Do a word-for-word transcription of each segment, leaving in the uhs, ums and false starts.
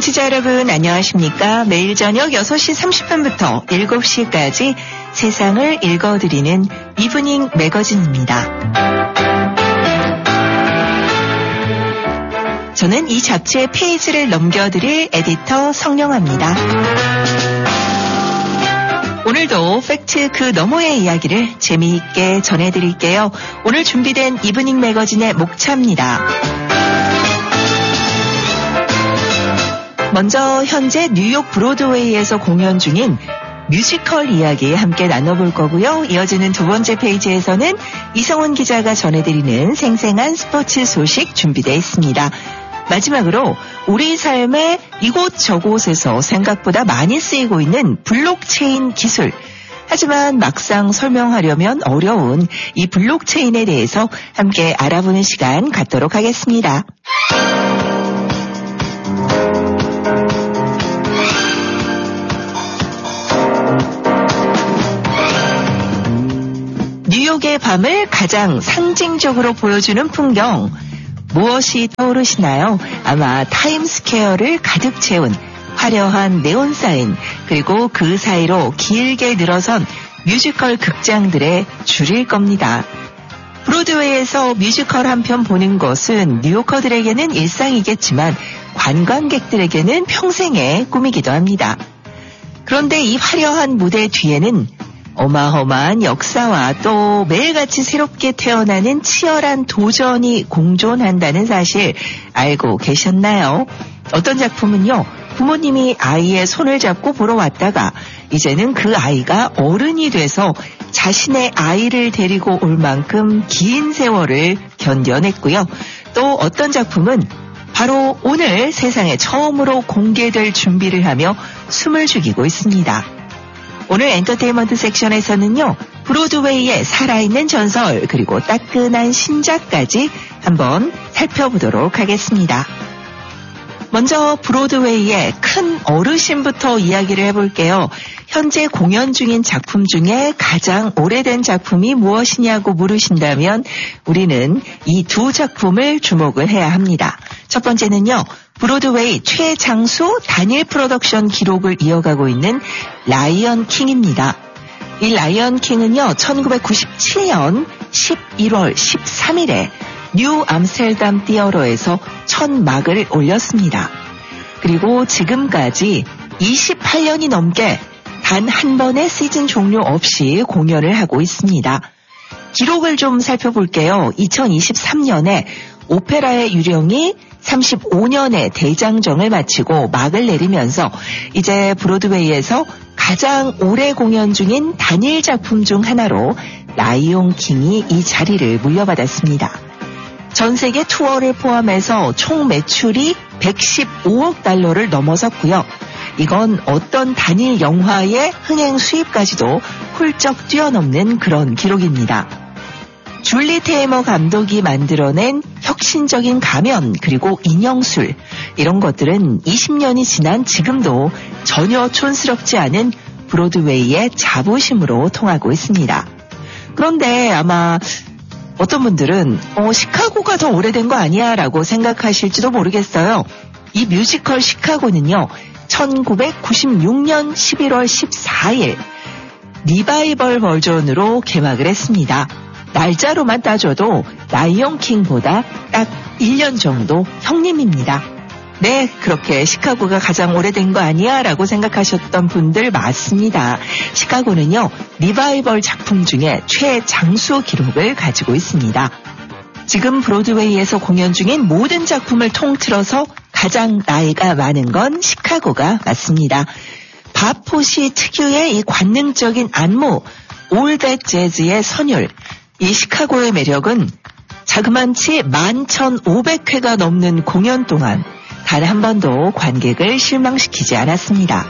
청취자 여러분 안녕하십니까? 매일 저녁 여섯 시 삼십 분부터 일곱 시까지 세상을 읽어드리는 이브닝 매거진입니다. 저는 이 잡지의 페이지를 넘겨드릴 에디터 성령아입니다. 오늘도 팩트 그 너머의 이야기를 재미있게 전해드릴게요. 오늘 준비된 이브닝 매거진의 목차입니다. 먼저 현재 뉴욕 브로드웨이에서 공연 중인 뮤지컬 이야기 함께 나눠볼 거고요. 이어지는 두 번째 페이지에서는 이성훈 기자가 전해드리는 생생한 스포츠 소식 준비되어 있습니다. 마지막으로 우리 삶의 이곳 저곳에서 생각보다 많이 쓰이고 있는 블록체인 기술. 하지만 막상 설명하려면 어려운 이 블록체인에 대해서 함께 알아보는 시간 갖도록 하겠습니다. 뉴욕의 밤을 가장 상징적으로 보여주는 풍경. 무엇이 떠오르시나요? 아마 타임스퀘어를 가득 채운 화려한 네온 사인, 그리고 그 사이로 길게 늘어선 뮤지컬 극장들의 줄일 겁니다. 브로드웨이에서 뮤지컬 한 편 보는 것은 뉴요커들에게는 일상이겠지만 관광객들에게는 평생의 꿈이기도 합니다. 그런데 이 화려한 무대 뒤에는 어마어마한 역사와 또 매일같이 새롭게 태어나는 치열한 도전이 공존한다는 사실 알고 계셨나요? 어떤 작품은요, 부모님이 아이의 손을 잡고 보러 왔다가 이제는 그 아이가 어른이 돼서 자신의 아이를 데리고 올 만큼 긴 세월을 견뎌냈고요. 또 어떤 작품은 바로 오늘 세상에 처음으로 공개될 준비를 하며 숨을 죽이고 있습니다. 오늘 엔터테인먼트 섹션에서는요, 브로드웨이의 살아있는 전설 그리고 따끈한 신작까지 한번 살펴보도록 하겠습니다. 먼저 브로드웨이의 큰 어르신부터 이야기를 해볼게요. 현재 공연 중인 작품 중에 가장 오래된 작품이 무엇이냐고 물으신다면 우리는 이 두 작품을 주목을 해야 합니다. 첫 번째는요, 브로드웨이 최장수 단일 프로덕션 기록을 이어가고 있는 라이언 킹입니다. 이 라이언 킹은요, 천구백구십칠 년 십일월 십삼일에 뉴 암스테르담 티어터에서 첫 막을 올렸습니다. 그리고 지금까지 이십팔 년이 넘게 단 한 번의 시즌 종료 없이 공연을 하고 있습니다. 기록을 좀 살펴볼게요. 이천이십삼 년에 오페라의 유령이 삼십오 년의 대장정을 마치고 막을 내리면서 이제 브로드웨이에서 가장 오래 공연 중인 단일 작품 중 하나로 라이온 킹이 이 자리를 물려받았습니다. 전 세계 투어를 포함해서 총 매출이 백십오억 달러를 넘어섰고요. 이건 어떤 단일 영화의 흥행 수입까지도 훌쩍 뛰어넘는 그런 기록입니다. 줄리 테이머 감독이 만들어낸 혁신적인 가면 그리고 인형술, 이런 것들은 이십 년이 지난 지금도 전혀 촌스럽지 않은 브로드웨이의 자부심으로 통하고 있습니다. 그런데 아마 어떤 분들은 어, 시카고가 더 오래된 거 아니야 라고 생각하실지도 모르겠어요. 이 뮤지컬 시카고는요, 천구백구십육 년 십일월 십사일 리바이벌 버전으로 개막을 했습니다. 날짜로만 따져도 라이언 킹보다 딱 일 년 정도 형님입니다. 네, 그렇게 시카고가 가장 오래된 거 아니야 라고 생각하셨던 분들 맞습니다. 시카고는요, 리바이벌 작품 중에 최장수 기록을 가지고 있습니다. 지금 브로드웨이에서 공연 중인 모든 작품을 통틀어서 가장 나이가 많은 건 시카고가 맞습니다. 바포시 특유의 이 관능적인 안무, 올댓 재즈의 선율, 이 시카고의 매력은 자그만치 만 천오백 회가 넘는 공연 동안 단 한 번도 관객을 실망시키지 않았습니다.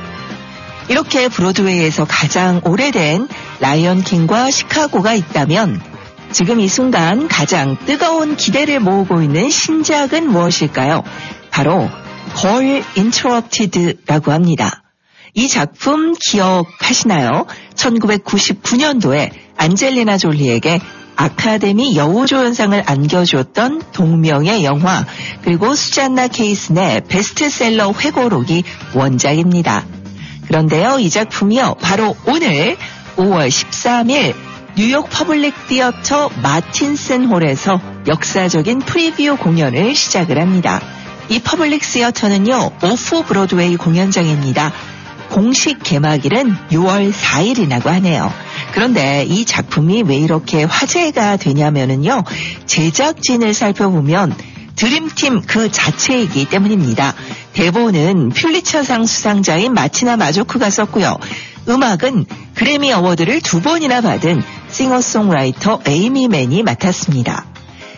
이렇게 브로드웨이에서 가장 오래된 라이언 킹과 시카고가 있다면 지금 이 순간 가장 뜨거운 기대를 모으고 있는 신작은 무엇일까요? 바로 걸 인터럽티드라고 합니다. 이 작품 기억하시나요? 천구백구십구 년도에 안젤리나 졸리에게 아카데미 여우조연상을 안겨주었던 동명의 영화, 그리고 수잔나 케이슨의 베스트셀러 회고록이 원작입니다. 그런데요, 이 작품이요, 바로 오늘 오월 십삼일 뉴욕 퍼블릭 티어터 마틴슨 홀에서 역사적인 프리뷰 공연을 시작을 합니다. 이 퍼블릭 시어터는요, 오프 브로드웨이 공연장입니다. 공식 개막일은 유월 사일이라고 하네요. 그런데 이 작품이 왜 이렇게 화제가 되냐면은요, 제작진을 살펴보면 드림팀 그 자체이기 때문입니다. 대본은 퓰리처상 수상자인 마티나 마조크가 썼고요. 음악은 그래미 어워드를 두 번이나 받은 싱어송라이터 에이미 맨이 맡았습니다.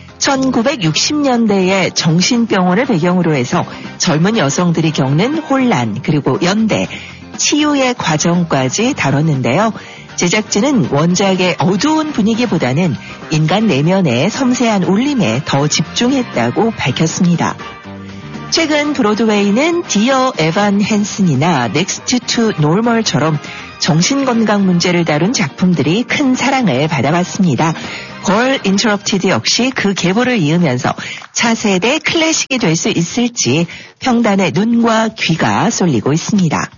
천구백육십년대의 정신병원을 배경으로 해서 젊은 여성들이 겪는 혼란, 그리고 연대, 치유의 과정까지 다뤘는데요. 제작진은 원작의 어두운 분위기보다는 인간 내면의 섬세한 울림에 더 집중했다고 밝혔습니다. 최근 브로드웨이는 디어 에반 헨슨이나 넥스트 투 노멀처럼 정신건강 문제를 다룬 작품들이 큰 사랑을 받아왔습니다. 걸 인터럽티드 역시 그 계보를 이으면서 차세대 클래식이 될 수 있을지 평단의 눈과 귀가 쏠리고 있습니다.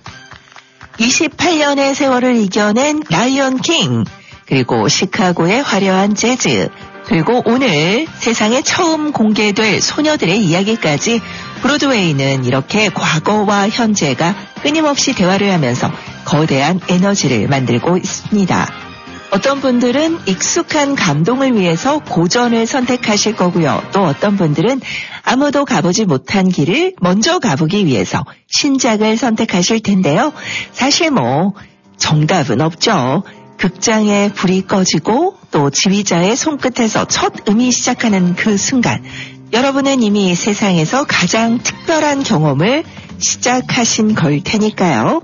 이십팔년의 세월을 이겨낸 라이언 킹, 그리고 시카고의 화려한 재즈, 그리고 오늘 세상에 처음 공개될 소녀들의 이야기까지 브로드웨이는 이렇게 과거와 현재가 끊임없이 대화를 하면서 거대한 에너지를 만들고 있습니다. 어떤 분들은 익숙한 감동을 위해서 고전을 선택하실 거고요. 또 어떤 분들은 아무도 가보지 못한 길을 먼저 가보기 위해서 신작을 선택하실 텐데요. 사실 뭐 정답은 없죠. 극장에 불이 꺼지고 또 지휘자의 손끝에서 첫 음이 시작하는 그 순간, 여러분은 이미 세상에서 가장 특별한 경험을 시작하신 걸 테니까요.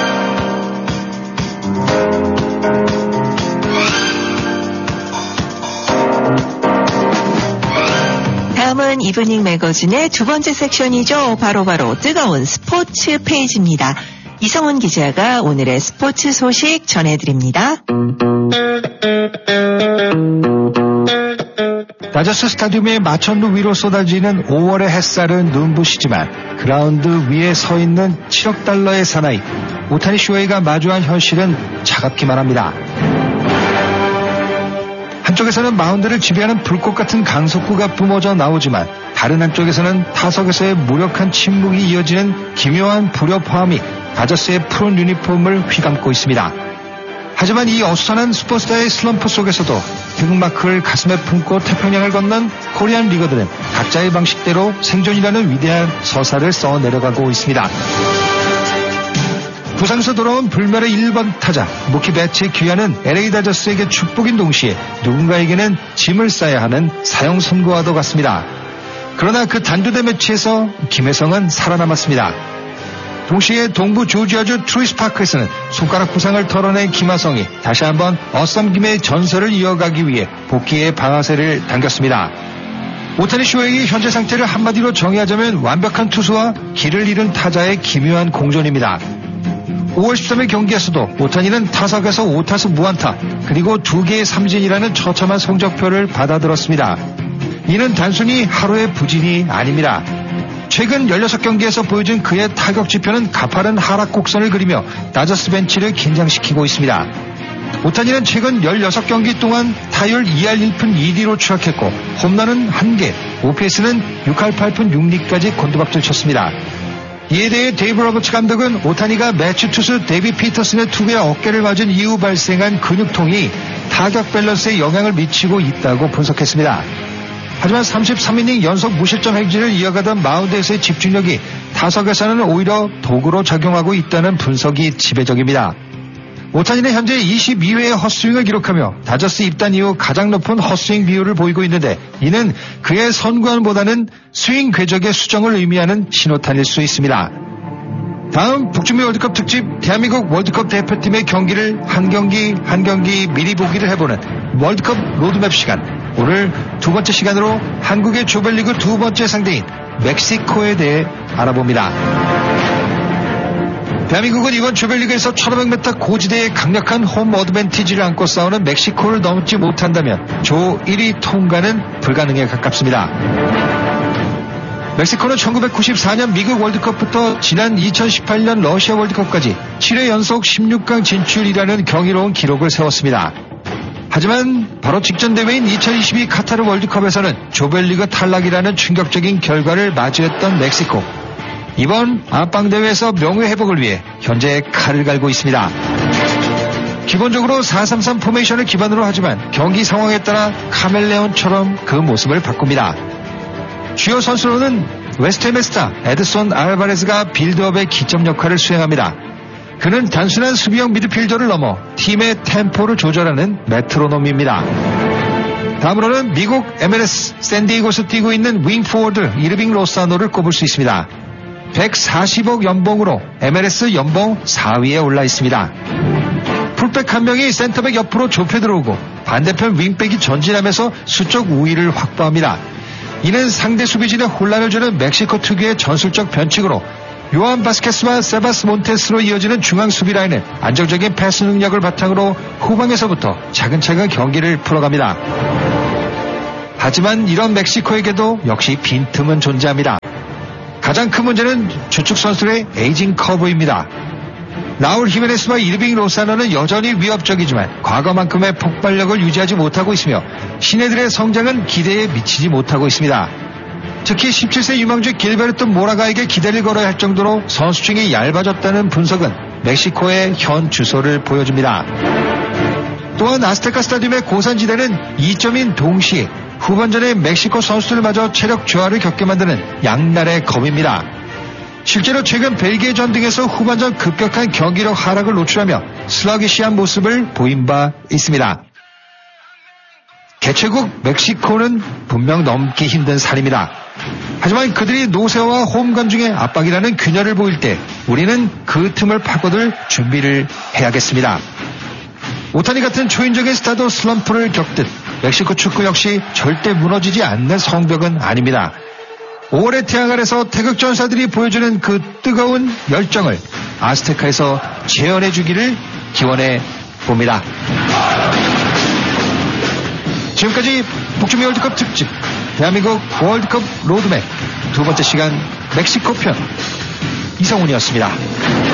다음은 이브닝 매거진의 두 번째 섹션이죠. 바로바로 바로 뜨거운 스포츠 페이지입니다. 이성훈 기자가 오늘의 스포츠 소식 전해드립니다. 다저스 스타디움의 마천루 위로 쏟아지는 오월의 햇살은 눈부시지만 그라운드 위에 서 있는 칠억 달러의 사나이 오타니 쇼헤이가 마주한 현실은 차갑기만 합니다. 한쪽에서는 마운드를 지배하는 불꽃 같은 강속구가 뿜어져 나오지만 다른 한쪽에서는 타석에서의 무력한 침묵이 이어지는 기묘한 불협화음이 다저스의 푸른 유니폼을 휘감고 있습니다. 하지만 이 어수선한 슈퍼스타의 슬럼프 속에서도 등마크를 가슴에 품고 태평양을 건넌 코리안 리거들은 각자의 방식대로 생존이라는 위대한 서사를 써 내려가고 있습니다. 부상에서 돌아온 불멸의 일 번 타자 무키 배츠의 귀환은 엘에이 다저스에게 축복인 동시에 누군가에게는 짐을 싸야 하는 사형 선고와도 같습니다. 그러나 그 단두대 매치에서 김혜성은 살아남았습니다. 동시에 동부 조지아주 트루이스 파크에서는 손가락 부상을 털어낸 김하성이 다시 한번 어썸김의 전설을 이어가기 위해 복귀의 방아쇠를 당겼습니다. 오타니 쇼헤이의 현재 상태를 한마디로 정의하자면 완벽한 투수와 길을 잃은 타자의 기묘한 공존입니다. 오월 십삼일 경기에서도 오타니는 타석에서 오 타수 무안타 그리고 두 개의 삼진이라는 처참한 성적표를 받아들었습니다. 이는 단순히 하루의 부진이 아닙니다. 최근 열여섯 경기에서 보여준 그의 타격 지표는 가파른 하락 곡선을 그리며 다저스 벤치를 긴장시키고 있습니다. 오타니는 최근 열여섯 경기 동안 타율 이 할 일 푼 이 리로 추락했고 홈런은 한 개, 오피에스는 육 할 팔 푼 육 리까지 곤두박질 쳤습니다. 이에 대해 데이브 로버츠 감독은 오타니가 매치 투수 데이비 피터슨의 투구에 어깨를 맞은 이후 발생한 근육통이 타격 밸런스에 영향을 미치고 있다고 분석했습니다. 하지만 삼십삼 이닝 연속 무실점 행진을 이어가던 마운드에서의 집중력이 타석에서는 오히려 도구로 작용하고 있다는 분석이 지배적입니다. 오타니는 현재 이십이 회의 헛스윙을 기록하며 다저스 입단 이후 가장 높은 헛스윙 비율을 보이고 있는데 이는 그의 선구안보다는 스윙 궤적의 수정을 의미하는 신호탄일 수 있습니다. 다음 북중미 월드컵 특집 대한민국 월드컵 대표팀의 경기를 한 경기 한 경기 미리 보기를 해보는 월드컵 로드맵 시간. 오늘 두 번째 시간으로 한국의 조별리그 두 번째 상대인 멕시코에 대해 알아봅니다. 대한민국은 이번 조별리그에서 천오백 미터 고지대의 강력한 홈 어드밴티지를 안고 싸우는 멕시코를 넘지 못한다면 조 일 위 통과는 불가능에 가깝습니다. 멕시코는 천구백구십사 년 미국 월드컵부터 지난 이천십팔 년 러시아 월드컵까지 칠 회 연속 십육 강 진출이라는 경이로운 기록을 세웠습니다. 하지만 바로 직전 대회인 이천이십이 카타르 월드컵에서는 조별리그 탈락이라는 충격적인 결과를 마주했던 멕시코. 이번 안방대회에서 명예회복을 위해 현재 칼을 갈고 있습니다. 기본적으로 사 삼삼 포메이션을 기반으로 하지만 경기 상황에 따라 카멜레온처럼 그 모습을 바꿉니다. 주요 선수로는 웨스트햄의 스타 에드손 알바레스가 빌드업의 기점 역할을 수행합니다. 그는 단순한 수비형 미드필더를 넘어 팀의 템포를 조절하는 메트로놈입니다. 다음으로는 미국 엠엘에스 샌디에고에서 뛰고 있는 윙포워드 이르빙 로사노를 꼽을 수 있습니다. 백사십억 연봉으로 엠엘에스 연봉 사 위에 올라 있습니다. 풀백 한 명이 센터백 옆으로 좁혀 들어오고 반대편 윙백이 전진하면서 수적 우위를 확보합니다. 이는 상대 수비진에 혼란을 주는 멕시코 특유의 전술적 변칙으로 요한 바스케스와 세바스 몬테스로 이어지는 중앙 수비 라인은 안정적인 패스 능력을 바탕으로 후방에서부터 차근차근 경기를 풀어갑니다. 하지만 이런 멕시코에게도 역시 빈틈은 존재합니다. 가장 큰 문제는 주축 선수들의 에이징 커브입니다. 라울 히메네스와 이르빙 로사노는 여전히 위협적이지만 과거만큼의 폭발력을 유지하지 못하고 있으며 신예들의 성장은 기대에 미치지 못하고 있습니다. 특히 십칠 세 유망주 길베르토 모라가에게 기대를 걸어야 할 정도로 선수층이 얇아졌다는 분석은 멕시코의 현 주소를 보여줍니다. 또한 아스테카 스타디움의 고산지대는 이 점인 동시에 후반전에 멕시코 선수들마저 체력 저하를 겪게 만드는 양날의 검입니다. 실제로 최근 벨기에전 등에서 후반전 급격한 경기력 하락을 노출하며 슬러기시한 모습을 보인 바 있습니다. 개최국 멕시코는 분명 넘기 힘든 산입니다. 하지만 그들이 노세와 홈간 중에 압박이라는 균열을 보일 때 우리는 그 틈을 파고들 준비를 해야겠습니다. 오타니 같은 초인적인 스타도 슬럼프를 겪듯 멕시코 축구 역시 절대 무너지지 않는 성벽은 아닙니다. 오월의 태양 아래서 태극전사들이 보여주는 그 뜨거운 열정을 아스테카에서 재현해 주기를 기원해 봅니다. 지금까지 북중미 월드컵 특집 대한민국 월드컵 로드맵 두 번째 시간 멕시코 편 이성훈이었습니다.